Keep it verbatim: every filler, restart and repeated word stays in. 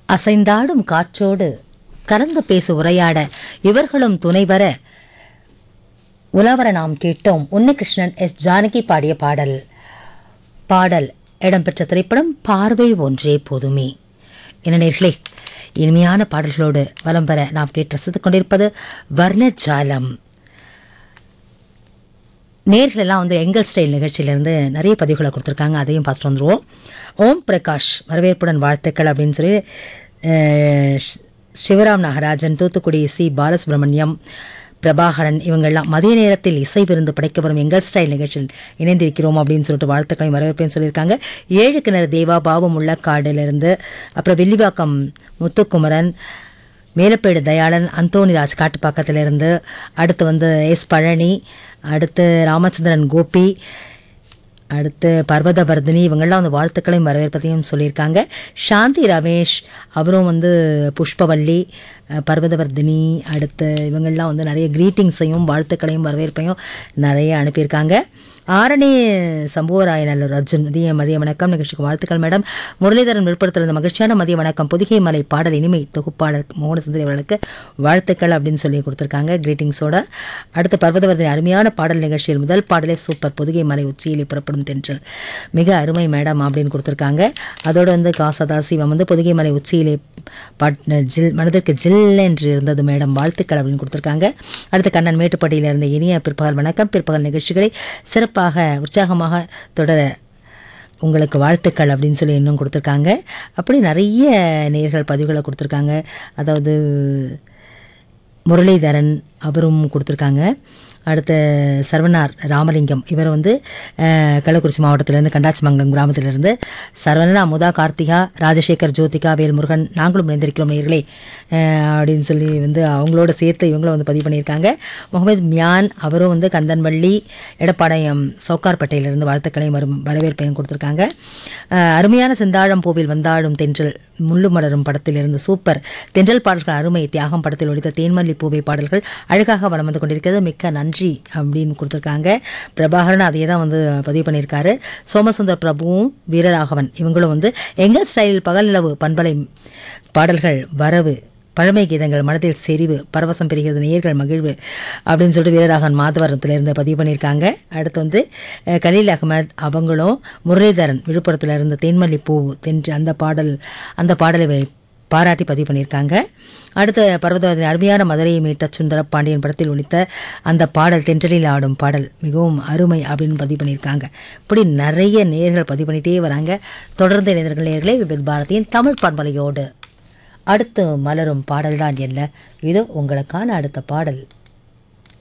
அசைந்தாடும் காற்றோடு கலந்து பேசு உரையாட இவர்களும் துணைவர உலவர நாம் கேட்டோம். உன்னிகிருஷ்ணன் எஸ் ஜானகி பாடிய பாடல். பாடல் இடம்பெற்ற திரைப்படம் பார்வை ஒன்றே போதுமே. என்ன நேர்களே, இனிமையான பாடல்களோடு வலம் பெற நாம் கேட்டு ரசித்துக் கொண்டிருப்பது வர்ணஜாலம். நேர்களெல்லாம் வந்து எங்கள் ஸ்டைல் நிகழ்ச்சியிலேருந்து நிறைய பதிவுகளை கொடுத்துருக்காங்க, அதையும் பார்த்துட்டு வந்துடுவோம். ஓம் பிரகாஷ் வரவேற்புடன் வாழ்த்துக்கள் அப்படின்னு சொல்லி சிவராம் நாகராஜன், தூத்துக்குடி சி பாலசுப்ரமணியம், பிரபாகரன் இவங்கெல்லாம் மதிய நேரத்தில் இசை விருந்து படைக்க வரும் எங்கள் ஸ்டைல் நிகழ்ச்சியில் இணைந்திருக்கிறோம் அப்படின்னு சொல்லிட்டு வாழ்த்துக்களையும் வரவேற்பேன்னு சொல்லியிருக்காங்க. ஏழு கிணறு தேவா, பாபு முள்ளக்காடிலிருந்து, அப்புறம் வெள்ளிவாக்கம் முத்துக்குமரன், மேலப்பேடு தயாளன், அந்தோணிராஜ் காட்டுப்பாக்கத்திலிருந்து, அடுத்து வந்து எஸ் பழனி, அடுத்து ராமச்சந்திரன் கோபி, அடுத்து பர்வதவர்தினி இவங்கெல்லாம் வந்து வாழ்த்துக்களையும் வரவேற்பதையும் சொல்லியிருக்காங்க. சாந்தி ரமேஷ் அவரும் வந்து புஷ்பவல்லி, பர்வதவர்தினி, அடுத்து இவங்கெல்லாம் வந்து நிறைய க்ரீட்டிங்ஸையும் வாழ்த்துக்களையும் வரவேற்பையும் நிறைய அனுப்பியிருக்காங்க. ஆரணி சம்புவராயநல்லூர் அர்ஜுன், மதிய மதிய வணக்கம், நிகழ்ச்சிக்கு வாழ்த்துக்கள் மேடம். முரளிதரன் விழுப்புரத்தில் இருந்த மகிழ்ச்சியான மதிய வணக்கம். பொதிகை மலை பாடல் இனிமை தொகுப்பாளர் மோகனசுந்தரி அவர்களுக்கு வாழ்த்துக்கள் அப்படின்னு சொல்லி கொடுத்துருக்காங்க க்ரீட்டிங்ஸோட. அடுத்து பர்வதவர்தினி, அருமையான பாடல் நிகழ்ச்சியில் முதல் பாடலே சூப்பர், பொதிகை மலை உச்சியிலே புறப்படும் தென்றல் மிக அருமை மேடம் அப்படின்னு கொடுத்துருக்காங்க. அதோடு வந்து காசதாசிவம் வந்து பொதிகை மலை உச்சியிலே பட் ஜில் மனதிற்கு ஜில் என்று இருந்தது மேடம், வாழ்த்துக்கள் அப்படின்னு கொடுத்துருக்காங்க. அடுத்து கண்ணன் மேட்டுப்பட்டியில் இருந்த இனிய பிற்பகல் வணக்கம், பிற்பகல் நிகழ்ச்சிகளை சிறப்பாக உற்சாகமாக தொடர உங்களுக்கு வாழ்த்துக்கள் அப்படின்னு சொல்லி இன்னும் கொடுத்துருக்காங்க. அப்படி நிறைய நேயர்கள் பதிவுகளை கொடுத்துருக்காங்க. அதாவது முரளிதரன் அவரும் கொடுத்துருக்காங்க. அடுத்த சரவணார் ராமலிங்கம், இவர் வந்து கள்ளக்குறிச்சி மாவட்டத்திலேருந்து கண்டாச்சிமங்கலம் கிராமத்திலிருந்து. சரவணா, அமுதா, கார்த்திகா, ராஜசேகர், ஜோதிகா, வேல்முருகன் நாங்களும் இணைந்திருக்கிறோம் நேயர்களே அப்படின்னு சொல்லி வந்து அவங்களோட சேர்த்து இவங்களும் வந்து பதிவு பண்ணியிருக்காங்க. முகமது மியான் அவரும் வந்து கந்தன்வள்ளி எடப்பாளையம் சவுக்கார்பேட்டையிலிருந்து வாழ்த்துக்களையும் வரும் வரவேற்பையும் கொடுத்துருக்காங்க. அருமையான செந்தாழம் பூவில் வந்தாடும் தென்றல் முள்ளு மலரும் படத்திலிருந்து சூப்பர் தென்றல் பாடல்கள் அருமை, தியாகம் படத்தில் ஒழித்த தேன்மல்லி பூவை பாடல்கள் அழகாக வலம் வந்து கொண்டிருக்கிறது, மிக்க நன்றி அப்படின்னு கொடுத்துருக்காங்க. பிரபாகரன் அதையே தான் வந்து பதிவு பண்ணியிருக்காரு. சோமசுந்தர் பிரபுவும் வீரராகவன் இவங்களும் வந்து எங்கள் ஸ்டைலில் பகல் நிலவு பண்பலை பாடல்கள் வரவு, பழமை கீதங்கள் மனதில் செறிவு, பரவசம் பெறுகிறது, நேயர்கள் மகிழ்வு அப்படின்னு சொல்லிட்டு வீரராகவன் மாதவரத்திலிருந்து பதிவு பண்ணியிருக்காங்க. அடுத்து வந்து கலீல் அகமது அவங்களும் முரளிதரன் விழுப்புரத்திலிருந்து தேன்மல்லி பூவு தென்று அந்த பாடல் அந்த பாடலை பாராட்டி பதிவு பண்ணியிருக்காங்க. அடுத்த பர்வதவர்தினி, அருமையான மதுரையை மீட்ட சுந்தர பாண்டியன் படத்தில் ஒழித்த அந்த பாடல் தென்றலில் ஆடும் பாடல் மிகவும் அருமை அப்படின்னு பதிவு பண்ணியிருக்காங்க. இப்படி நிறைய நேயர்கள் பதிவு பண்ணிகிட்டே வராங்க. தொடர்ந்து இணைந்தர்கள் நேயர்களே விபித் பாரதியின் தமிழ் பண்பலையோடு அடுத்து மலரும் பாடல்தான் என்ன, இது உங்களுக்கான அடுத்த பாடல்.